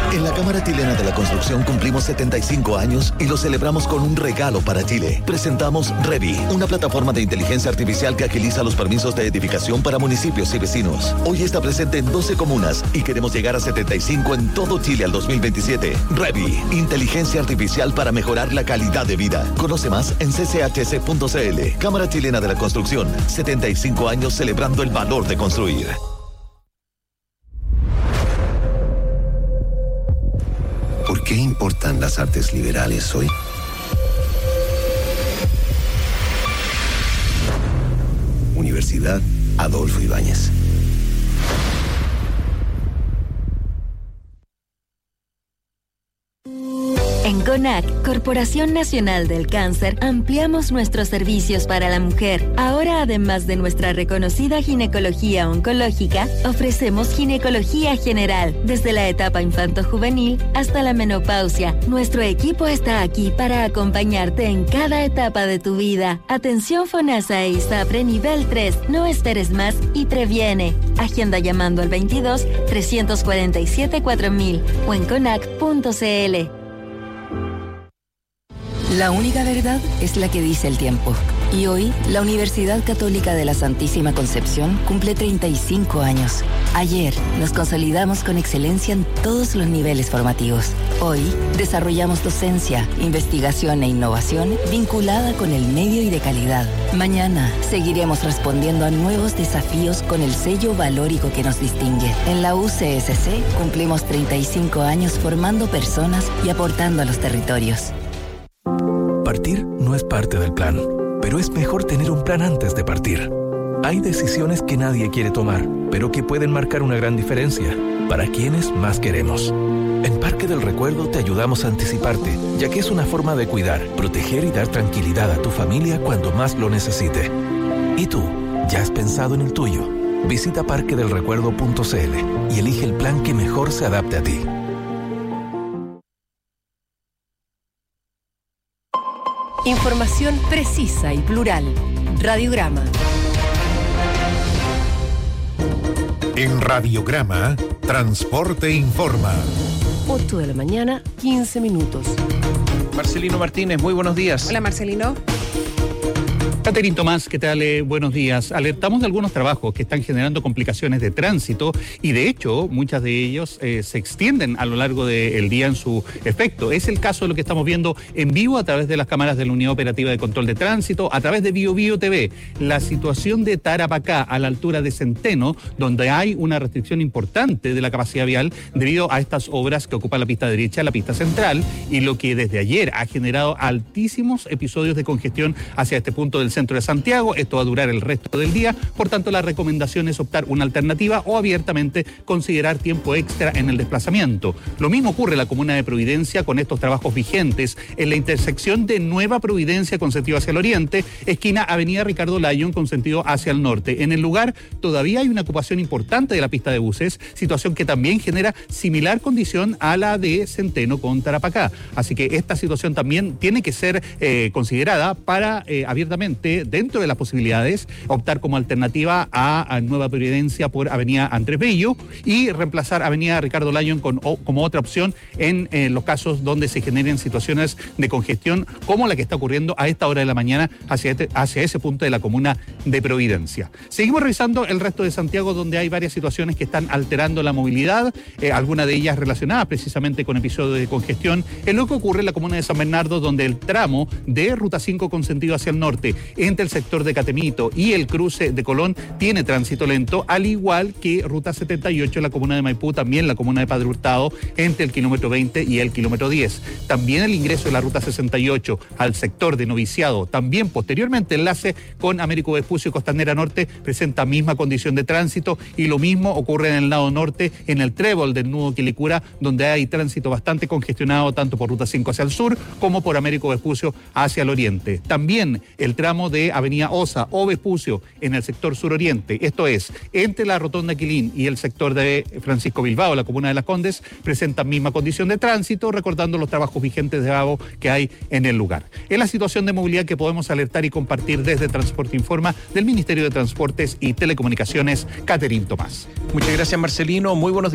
En la Cámara Chilena de la Construcción cumplimos 75 años y lo celebramos con un regalo para Chile. Presentamos Revi, una plataforma de inteligencia artificial que agiliza los permisos de edificación para municipios y vecinos. Hoy está presente en 12 comunas y queremos llegar a 75 en todo Chile al 2027. Revi, inteligencia artificial para mejorar la calidad de vida. Conoce más en cchc.cl. Cámara Chilena de la Construcción, 75 años celebrando el valor de construir. ¿Por qué importan las artes liberales hoy? Universidad Adolfo Ibáñez. En CONAC, Corporación Nacional del Cáncer, ampliamos nuestros servicios para la mujer. Ahora, además de nuestra reconocida ginecología oncológica, ofrecemos ginecología general, desde la etapa infanto-juvenil hasta la menopausia. Nuestro equipo está aquí para acompañarte en cada etapa de tu vida. Atención FONASA e ISAPRE nivel 3. No esperes más y previene. Agenda llamando al 22 347 4000 o en conac.cl. La única verdad es la que dice el tiempo. Y hoy, la Universidad Católica de la Santísima Concepción cumple 35 años. Ayer, nos consolidamos con excelencia en todos los niveles formativos. Hoy, desarrollamos docencia, investigación e innovación vinculada con el medio y de calidad. Mañana, seguiremos respondiendo a nuevos desafíos con el sello valórico que nos distingue. En la UCSC, cumplimos 35 años formando personas y aportando a los territorios. Partir no es parte del plan, pero es mejor tener un plan antes de partir. Hay decisiones que nadie quiere tomar, pero que pueden marcar una gran diferencia para quienes más queremos. En Parque del Recuerdo te ayudamos a anticiparte, ya que es una forma de cuidar, proteger y dar tranquilidad a tu familia cuando más lo necesite. ¿Y tú? ¿Ya has pensado en el tuyo? Visita parquedelrecuerdo.cl y elige el plan que mejor se adapte a ti. Información precisa y plural. Radiograma. En Radiograma, Transporte Informa. 8 de la mañana, 15 minutos. Marcelino Martínez, muy buenos días. Hola, Marcelino. Catherine Tomás, ¿qué tal? Buenos días. Alertamos de algunos trabajos que están generando complicaciones de tránsito y de hecho muchas de ellos se extienden a lo largo del día en su efecto. Es el caso de lo que estamos viendo en vivo a través de las cámaras de la Unidad Operativa de Control de Tránsito, a través de BioBio TV. La situación de Tarapacá a la altura de Centeno, donde hay una restricción importante de la capacidad vial debido a estas obras que ocupan la pista derecha, la pista central, y lo que desde ayer ha generado altísimos episodios de congestión hacia este punto del centro de Santiago. Esto va a durar el resto del día, por tanto la recomendación es optar una alternativa o abiertamente considerar tiempo extra en el desplazamiento. Lo mismo ocurre en la comuna de Providencia con estos trabajos vigentes en la intersección de Nueva Providencia con sentido hacia el oriente, esquina Avenida Ricardo Lyon con sentido hacia el norte. En el lugar todavía hay una ocupación importante de la pista de buses, situación que también genera similar condición a la de Centeno con Tarapacá. Así que esta situación también tiene que ser considerada para abiertamente, dentro de las posibilidades, optar como alternativa a Nueva Providencia por Avenida Andrés Bello y reemplazar Avenida Ricardo Lyon como otra opción en los casos donde se generen situaciones de congestión como la que está ocurriendo a esta hora de la mañana hacia ese punto de la comuna de Providencia. Seguimos revisando el resto de Santiago, donde hay varias situaciones que están alterando la movilidad, algunas de ellas relacionadas precisamente con episodios de congestión. Es lo que ocurre en la comuna de San Bernardo, donde el tramo de Ruta 5 con sentido hacia el norte entre el sector de Catemito y el cruce de Colón tiene tránsito lento, al igual que Ruta 78 en la comuna de Maipú, también la comuna de Padre Hurtado entre el kilómetro 20 y el kilómetro 10. También el ingreso de la Ruta 68 al sector de Noviciado, también posteriormente enlace con Américo Vespucio y Costanera Norte, presenta misma condición de tránsito, y lo mismo ocurre en el lado norte, en el trébol del nudo Quilicura, donde hay tránsito bastante congestionado tanto por Ruta 5 hacia el sur como por Américo Vespucio hacia el oriente. También el tramo de Avenida Osa o Vespucio en el sector suroriente, esto es, entre la Rotonda Quilín y el sector de Francisco Bilbao, la comuna de Las Condes, presentan misma condición de tránsito, recordando los trabajos vigentes de AVO que hay en el lugar. Es la situación de movilidad que podemos alertar y compartir desde Transporte Informa del Ministerio de Transportes y Telecomunicaciones. Catherine Tomás. Muchas gracias, Marcelino. Muy buenos días.